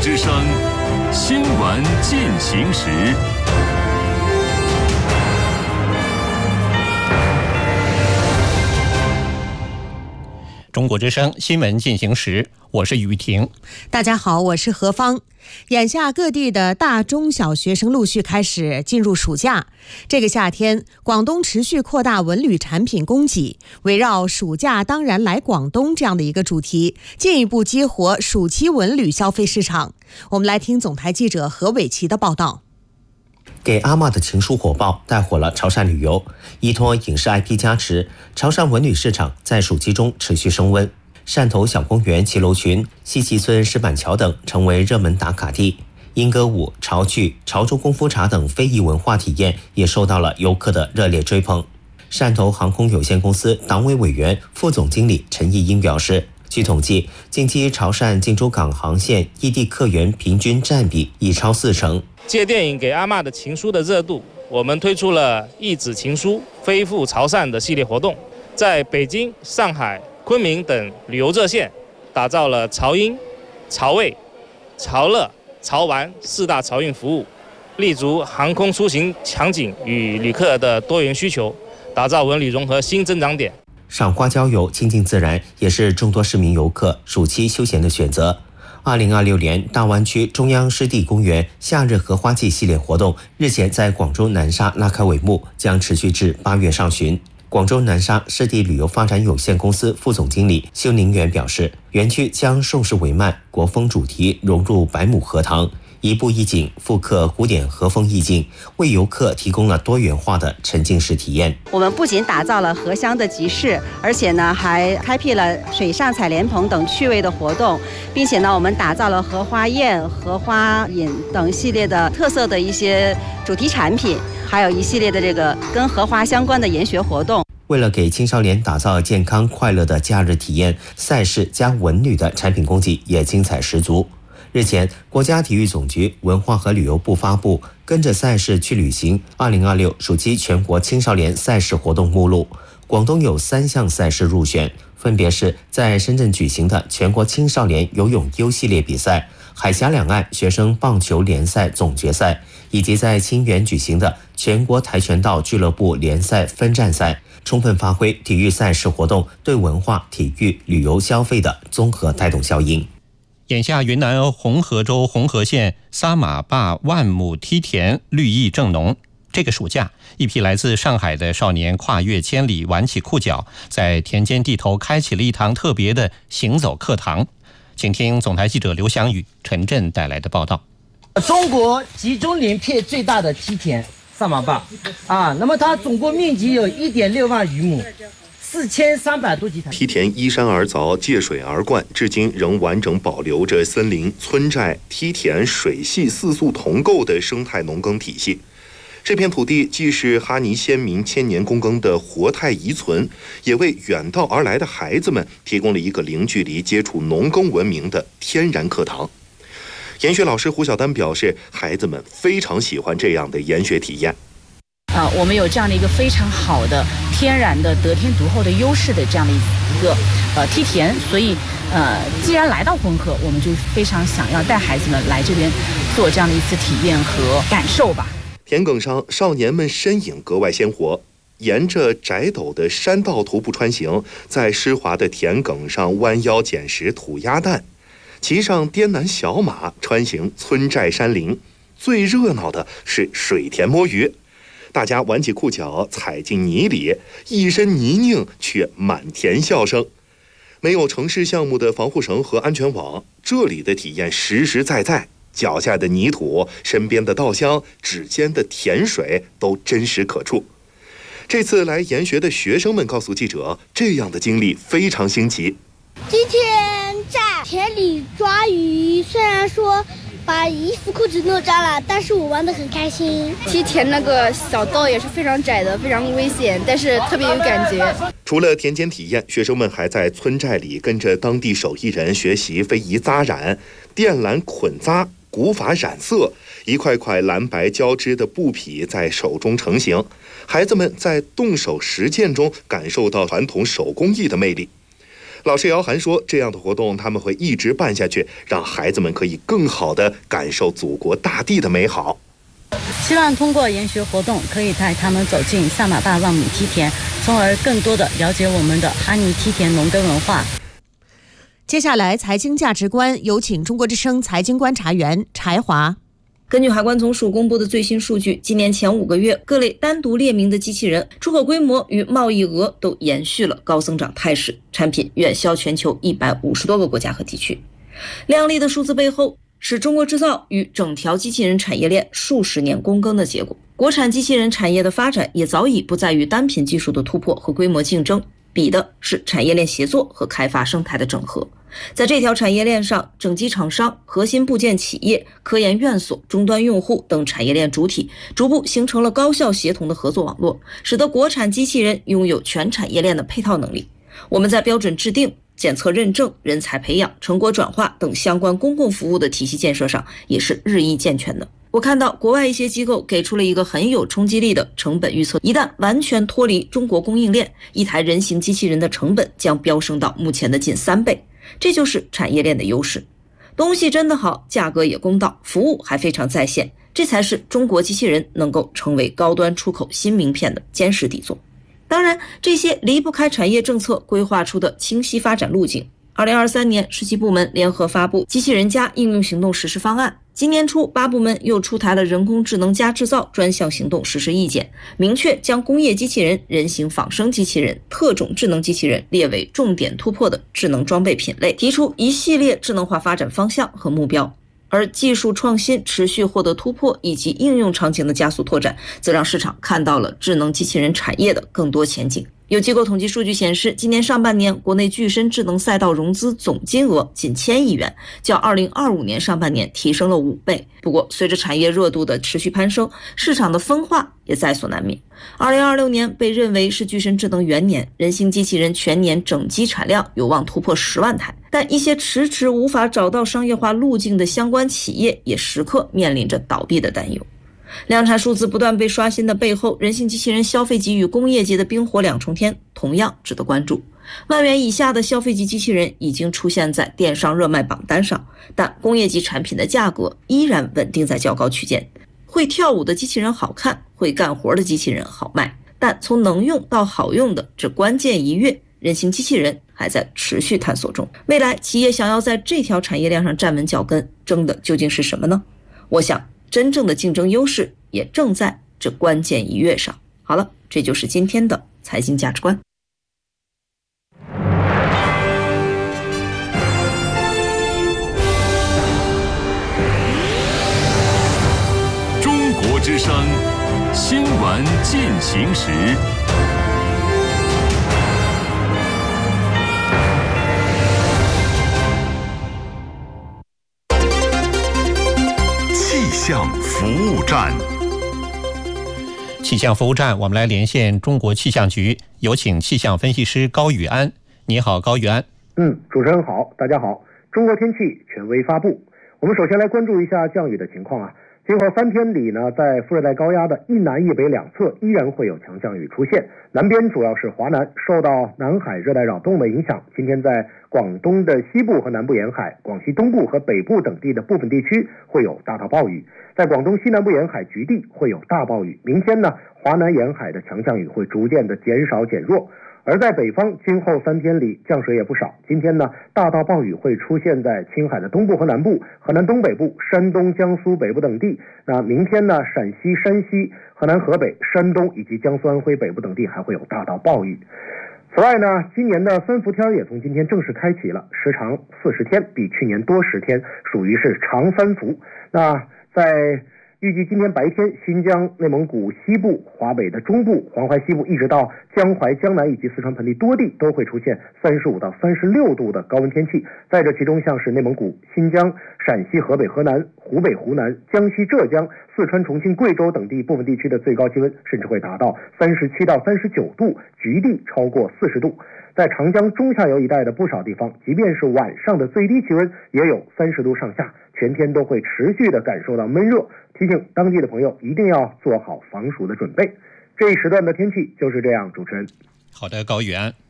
之声新闻进行时。 中国之声新闻进行时，我是雨婷。 大家好，我是何芳。眼下各地的大中小学生陆续开始进入暑假。这个夏天，广东持续扩大文旅产品供给，围绕暑假当然来广东这样的一个主题，进一步激活暑期文旅消费市场。我们来听总台记者何伟奇的报道。 给阿嬷的情书火爆，带火了潮汕旅游。依托影视 IP 加持，潮汕文旅市场在暑期中持续升温。汕头小公园、骑楼群、西溪村石板桥等成为热门打卡地。莺歌舞、潮剧、潮州功夫茶等非遗文化体验也受到了游客的热烈追捧。汕头航空有限公司党委委员、副总经理陈义英表示，据统计，近期潮汕进出港航线异地客源平均占比已超40%。 借电影给阿嬷的情书的热度，我们推出了一纸情书飞赴潮汕的系列活动，在北京、上海、昆明等旅游热线打造了潮英、潮味、潮乐、潮玩4大潮运服务，立足航空出行场景与旅客的多元需求，打造文旅融合新增长点。 赏花郊游、亲近自然也是众多市民游客暑期休闲的选择。2026年大湾区中央湿地公园夏日荷花季系列活动日前在广州南沙拉开帷幕，将持续至8月上旬。广州南沙湿地旅游发展有限公司副总经理修宁远表示，园区将盛世帷幔国风主题融入百亩荷塘，一步一景复刻古典和风意境，为游客提供了多元化的沉浸式体验。 我们不仅打造了荷香的集市，而且呢还开辟了水上采莲棚等趣味的活动，并且呢我们打造了荷花宴、荷花饮等系列的特色的一些主题产品，还有一系列的这个跟荷花相关的研学活动。 为了给青少年打造健康快乐的假日体验，赛事加文旅的产品供给也精彩十足。日前，国家体育总局文化和旅游部发布跟着赛事去旅行2026暑期全国青少年赛事活动目录，广东有3项赛事入选，分别是在深圳举行的全国青少年游泳优系列比赛、海峡两岸学生棒球联赛总决赛，以及在清远举行的全国跆拳道俱乐部联赛分站赛，充分发挥体育赛事活动对文化、体育、旅游消费的综合带动效应。 眼下云南红河州红河县撒马坝万亩梯田绿意正浓。这个暑假，一批来自上海的少年跨越千里挽起裤脚，在田间地头开启了一堂特别的行走课堂。请听总台记者刘翔宇、陈震带来的报道。 中国集中鳞片最大的梯田撒马坝那么它总共面积有1.6万余亩，4300多级台。 梯田依山而凿，借水而灌，至今仍完整保留着森林、村寨、梯田、水系4素同构的生态农耕体系。这片土地既是哈尼先民千年躬耕的活态遗存，也为远道而来的孩子们提供了一个零距离接触农耕文明的天然课堂。研学老师胡小丹表示，孩子们非常喜欢这样的研学体验。 我们有这样的一个非常好的天然的得天独厚的优势的这样的一个梯田，所以既然来到红河，我们就非常想要带孩子们来这边做这样的一次体验和感受吧。 田埂上少年们身影格外鲜活，沿着窄陡的山道徒步穿行，在湿滑的田埂上弯腰捡拾土鸭蛋，骑上滇南小马穿行村寨山林。最热闹的是水田摸鱼，大家挽起裤脚踩进泥里，一身泥泞却满田笑声。没有城市项目的防护绳和安全网，这里的体验实实在在，脚下的泥土、身边的稻香、指尖的甜水都真实可触。这次来研学的学生们告诉记者，这样的经历非常新奇。 今天在田里抓鱼，虽然说把衣服裤子弄脏了，但是我玩得很开心。 梯田那个小道也是非常窄的，非常危险，但是特别有感觉。 除了田间体验，学生们还在村寨里跟着当地手艺人学习非遗扎染、靛蓝捆扎、古法染色，一块块蓝白交织的布匹在手中成型。孩子们在动手实践中感受到传统手工艺的魅力。 老师姚涵说，这样的活动他们会一直办下去，让孩子们可以更好地感受祖国大地的美好。 希望通过研学活动，可以带他们走进萨马坝万亩梯田，从而更多地了解我们的哈尼梯田农耕文化。 接下来，财经价值观有请中国之声财经观察员柴华。 根据海关总署公布的最新数据，今年前5个月，各类单独列明的机器人出口规模与贸易额都延续了高增长态势，产品远销全球150多个国家和地区。亮丽的数字背后，是中国制造与整条机器人产业链数十年躬耕的结果。国产机器人产业的发展也早已不在于单品技术的突破和规模竞争，比的是产业链协作和开发生态的整合。在这条产业链上，整机厂商、核心部件企业、科研院所、终端用户等产业链主体逐步形成了高效协同的合作网络，使得国产机器人拥有全产业链的配套能力。我们在标准制定、检测认证、人才培养、成果转化等相关公共服务的体系建设上也是日益健全的。我看到国外一些机构给出了一个很有冲击力的成本预测，一旦完全脱离中国供应链，一台人形机器人的成本将飙升到目前的近3倍。这就是产业链的优势，东西真的好，价格也公道，服务还非常在线，这才是中国机器人能够成为高端出口新名片的坚实底座。当然，这些离不开产业政策规划出的清晰发展路径。2023年17部门联合发布机器人加应用行动实施方案，今年初8部门又出台了人工智能加制造专项行动实施意见，明确将工业机器人、人形仿生机器人、特种智能机器人列为重点突破的智能装备品类，提出一系列智能化发展方向和目标。而技术创新持续获得突破以及应用场景的加速拓展，则让市场看到了智能机器人产业的更多前景。有机构统计数据显示，今年上半年国内具身智能赛道融资总金额仅1000亿元，较2025年上半年提升了5倍。不过，随着产业热度的持续攀升，市场的分化也在所难免。2026年被认为是具身智能元年，人形机器人全年整机产量有望突破10万台，但一些迟迟无法找到商业化路径的相关企业也时刻面临着倒闭的担忧。量产数字不断被刷新的背后，人形机器人消费级与工业级的冰火两重天同样值得关注。万元以下的消费级机器人已经出现在电商热卖榜单上，但工业级产品的价格依然稳定在较高区间。会跳舞的机器人好看，会干活的机器人好卖，但从能用到好用的这关键一跃，人形机器人还在持续探索中。未来企业想要在这条产业链上站稳脚跟，争的究竟是什么呢？我想真正的竞争优势也正在这关键一跃上。好了，这就是今天的财经价值观。 中国之声新闻进行时。 气象服务站，气象服务站，我们来连线中国气象局，有请气象分析师高宇安。你好，高宇安。 主持人好，大家好。中国天气权威发布，我们首先来关注一下降雨的情况啊。今后3天里呢，在副热带高压的一南一北两侧依然会有强降雨出现，南边主要是华南，受到南海热带扰动的影响，今天在广东的西部和南部沿海、广西东部和北部等地的部分地区会有大到暴雨，在广东西南部沿海局地会有大暴雨。明天呢，华南沿海的强降雨会逐渐的减少减弱。而在北方，今后3天里降水也不少。今天呢，大到暴雨会出现在青海的东部和南部、河南东北部、山东、江苏北部等地。那明天呢，陕西、山西、河南、河北、山东以及江苏、安徽北部等地还会有大到暴雨。此外呢，今年的3伏天也从今天正式开启了，时长40天，比去年多10天，属于是长3伏。那在预计今天白天，新疆、内蒙古西部、华北的中部、黄淮西部，一直到江淮、江南以及四川盆地多地都会出现35到36度的高温天气。在这其中，像是内蒙古、新疆、陕西、河北、河南、湖北、湖南、江西、浙江、四川、重庆、贵州等地部分地区的最高气温甚至会达到37到39度，局地超过40度。在长江中下游一带的不少地方，即便是晚上的最低气温也有30度上下，全天都会持续的感受到闷热，提醒当地的朋友一定要做好防暑的准备。这一时段的天气就是这样，主持人。 好的，高宇安。